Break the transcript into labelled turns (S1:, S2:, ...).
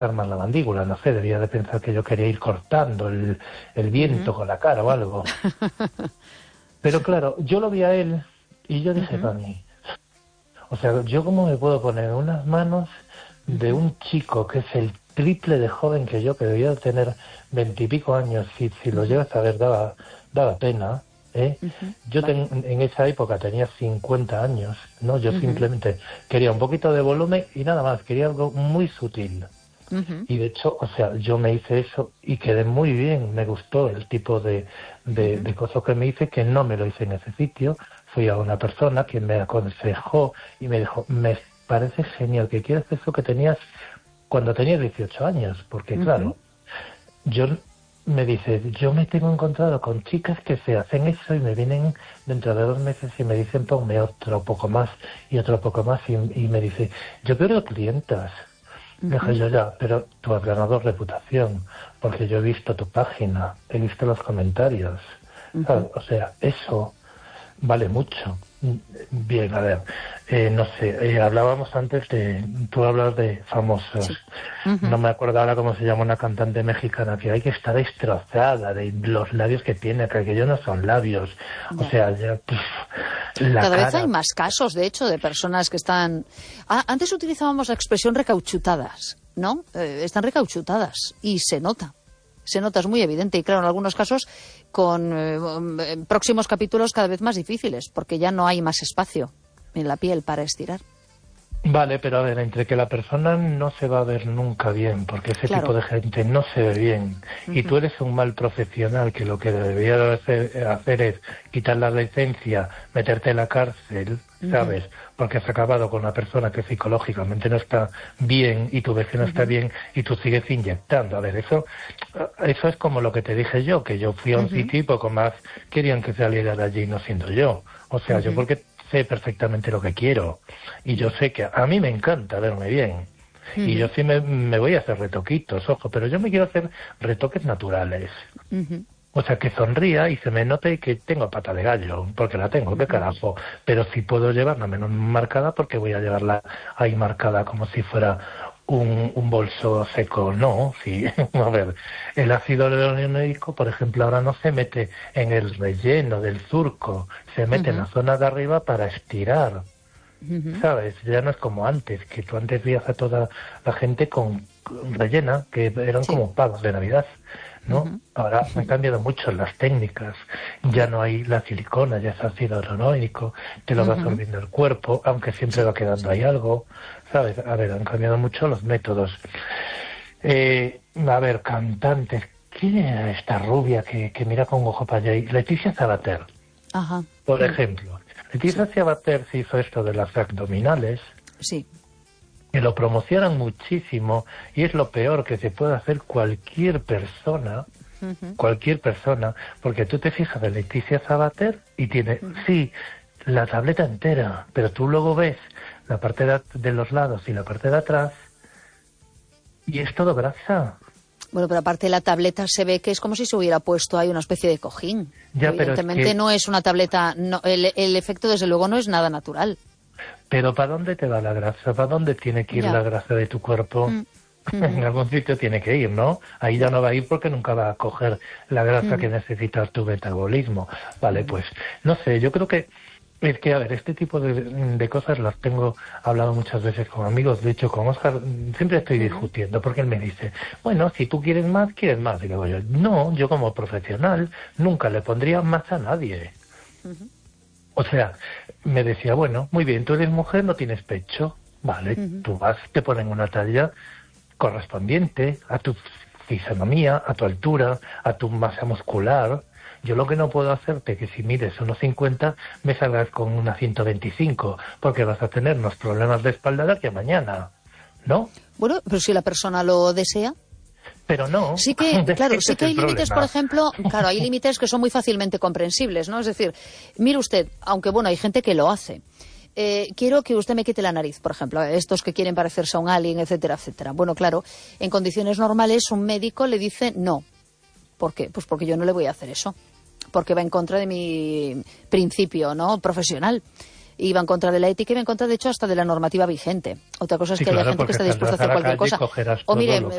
S1: más la mandíbula, no sé, debía de pensar que yo quería ir cortando el viento con la cara o algo. Pero claro, yo lo vi a él y yo dije para mí, o sea, ¿yo cómo me puedo poner unas manos de un chico que es el triple de joven que yo, que debía de tener 20 y pico años, si lo llegas a ver daba pena, ¿eh? Yo en esa época tenía 50 años, ¿no? Yo simplemente quería un poquito de volumen y nada más, quería algo muy sutil. Y de hecho, o sea, yo me hice eso y quedé muy bien, me gustó el tipo de cosas que me hice, que no me lo hice en ese sitio. Fui a una persona que me aconsejó y me dijo, me parece genial que quieras eso que tenías cuando tenías 18 años, porque claro, me dice, yo me tengo encontrado con chicas que se hacen eso y me vienen dentro de 2 meses y me dicen, ponme otro poco más y otro poco más, y me dice, yo pierdo clientas. Dije yo, ya, pero tú has ganado reputación, porque yo he visto tu página, he visto los comentarios, ¿sabes? O sea, eso vale mucho. Bien, a ver, no sé, hablábamos antes tú hablas de famosos, no me acuerdo ahora cómo se llama una cantante mexicana, que hay que estar destrozada de los labios que tiene, que aquellos no son labios, o sea, ya,
S2: cada vez hay más casos, de hecho, de personas que están... antes utilizábamos la expresión recauchutadas, ¿no? Están recauchutadas y se nota, es muy evidente. Y claro, en algunos casos con próximos capítulos cada vez más difíciles, porque ya no hay más espacio en la piel para estirar.
S1: Vale, pero a ver, entre que la persona no se va a ver nunca bien, porque ese tipo de gente no se ve bien, y tú eres un mal profesional que lo que debería hacer es quitar la licencia, meterte en la cárcel, ¿sabes? Porque has acabado con una persona que psicológicamente no está bien y tú ves que no está bien y tú sigues inyectando. A ver, eso es como lo que te dije yo, que yo fui a un sitio y poco más querían que saliera de allí no siendo yo. O sea, yo porque sé perfectamente lo que quiero y yo sé que a mí me encanta verme bien y yo sí me voy a hacer retoquitos, ojo, pero yo me quiero hacer retoques naturales. O sea, que sonría y se me note que tengo pata de gallo, porque la tengo, qué carajo. Pero si puedo llevarla menos marcada, porque voy a llevarla ahí marcada como si fuera un bolso seco. No, sí. A ver, el ácido hialurónico, por ejemplo, ahora no se mete en el relleno del surco, se mete en la zona de arriba para estirar. ¿Sabes? Ya no es como antes, que tú antes veías a toda la gente con rellena, que eran como pavos de Navidad, ¿no? Ahora han cambiado mucho las técnicas, ya no hay la silicona, ya es ácido hialurónico, te lo va absorbiendo el cuerpo, aunque siempre va quedando ahí algo, ¿sabes? A ver, han cambiado mucho los métodos. A ver, cantantes, ¿quién era esta rubia que mira con ojo para allá? Leticia Sabater, por ejemplo. Leticia Sabater se hizo esto de las abdominales, que lo promocionan muchísimo y es lo peor que se puede hacer cualquier persona, porque tú te fijas de Leticia Sabater y tiene, la tableta entera, pero tú luego ves la parte de los lados y la parte de atrás y es todo grasa.
S2: Bueno, pero aparte de la tableta se ve que es como si se hubiera puesto ahí una especie de cojín.
S1: Ya,
S2: evidentemente pero es que... no es una tableta, no, el efecto desde luego no es nada natural.
S1: Pero ¿para dónde te va la grasa? ¿Para dónde tiene que ir la grasa de tu cuerpo? En algún sitio tiene que ir, ¿no? Ahí ya no va a ir porque nunca va a coger la grasa que necesita tu metabolismo. Vale, pues, no sé, yo creo que es que, a ver, este tipo de cosas las tengo hablado muchas veces con amigos. De hecho, con Óscar siempre estoy discutiendo porque él me dice, bueno, si tú quieres más. Y digo yo, no, yo como profesional nunca le pondría más a nadie. O sea, me decía, bueno, muy bien, tú eres mujer, no tienes pecho. Vale, tú vas, te ponen una talla correspondiente a tu fisonomía, a tu altura, a tu masa muscular. Yo lo que no puedo hacerte es que si mides 1,50 me salgas con una 125, porque vas a tener unos problemas de espalda de aquí a mañana, ¿no?
S2: Bueno, pero si la persona lo desea.
S1: Pero no.
S2: Sí que, claro, sí que hay límites, por ejemplo, claro, hay límites que son muy fácilmente comprensibles, ¿no? Es decir, mire usted, aunque bueno, hay gente que lo hace. Quiero que usted me quite la nariz, por ejemplo, estos que quieren parecerse a un alien, etcétera, etcétera. Bueno, claro, en condiciones normales un médico le dice no. ¿Por qué? Pues porque yo no le voy a hacer eso. Porque va en contra de mi principio, ¿no?, profesional. Y va en contra de la ética y va en contra, de hecho, hasta de la normativa vigente. Otra cosa es que haya gente que está dispuesta a hacer cualquier cosa. O mire,